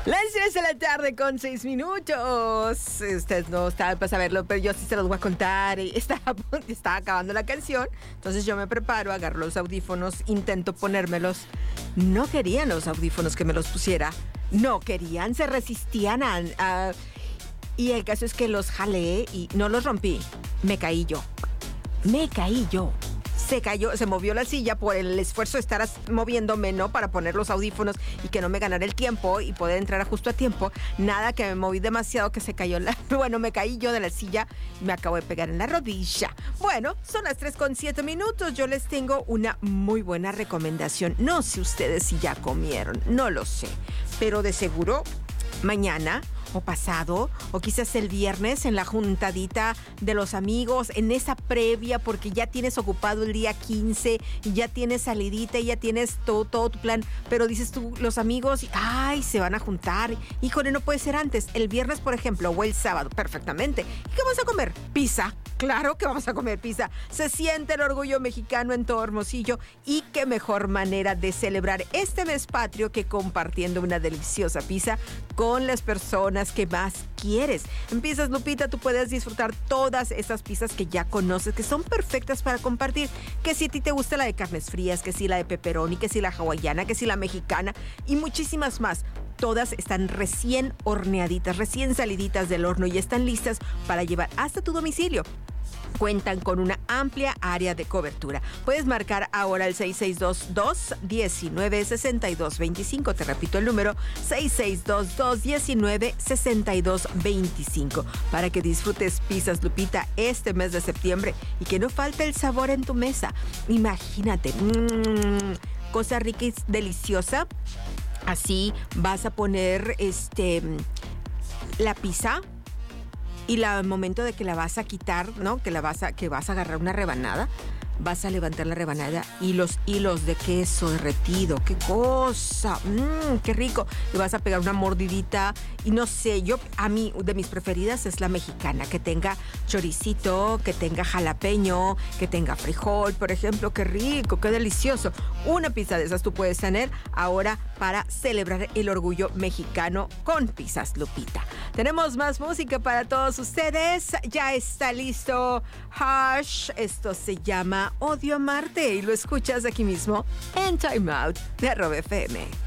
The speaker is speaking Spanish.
Las 3 de la tarde con 6 minutos. Ustedes no estaban para saberlo, pero yo sí se los voy a contar. Está acabando la canción. Entonces yo me preparo, agarro los audífonos, intento ponérmelos. No querían los audífonos que me los pusiera. No querían, se resistían y el caso es que los jalé y no los rompí. Me caí yo. Se cayó, se movió la silla por el esfuerzo de estar moviéndome, ¿no? Para poner los audífonos y que no me ganara el tiempo y poder entrar justo a tiempo. Nada, que me moví demasiado, que se cayó Bueno, me caí yo de la silla y me acabo de pegar en la rodilla. Bueno, son las 3:07. Yo les tengo una muy buena recomendación. No sé ustedes si ya comieron, no lo sé. Pero de seguro, mañana o pasado, o quizás el viernes en la juntadita de los amigos, en esa previa, porque ya tienes ocupado el día 15 y ya tienes salidita y ya tienes todo tu plan, pero dices tú, los amigos, ay, se van a juntar, híjole, no puede ser antes, el viernes, por ejemplo, o el sábado, perfectamente. ¿Y qué vamos a comer? Pizza. Claro que vamos a comer pizza. Se siente el orgullo mexicano en todo Hermosillo y qué mejor manera de celebrar este mes patrio que compartiendo una deliciosa pizza con las personas que más quieres. En Pizzas Lupita tú puedes disfrutar todas esas pizzas que ya conoces, que son perfectas para compartir. Que si a ti te gusta la de carnes frías, que si la de pepperoni, que si la hawaiana, que si la mexicana y muchísimas más. Todas están recién horneaditas, recién saliditas del horno y están listas para llevar hasta tu domicilio. Cuentan con una amplia área de cobertura. Puedes marcar ahora el 6622-196225. Te repito el número, 6622-196225. Para que disfrutes Pizzas Lupita este mes de septiembre y que no falte el sabor en tu mesa. Imagínate, cosa rica y deliciosa. Así vas a poner la pizza y al momento de que la vas a quitar, ¿no? Que vas a agarrar una rebanada, vas a levantar la rebanada y los hilos de queso derretido, ¡qué cosa! ¡Qué rico! Le vas a pegar una mordidita y no sé, a mí de mis preferidas es la mexicana, que tenga choricito, que tenga jalapeño, que tenga frijol, por ejemplo, ¡qué rico, qué delicioso! Una pizza de esas tú puedes tener ahora para celebrar el orgullo mexicano con Pizzas Lupita. Tenemos más música para todos ustedes. Ya está listo Hush. Esto se llama Odio Amarte y lo escuchas aquí mismo en Time Out de Arroba FM.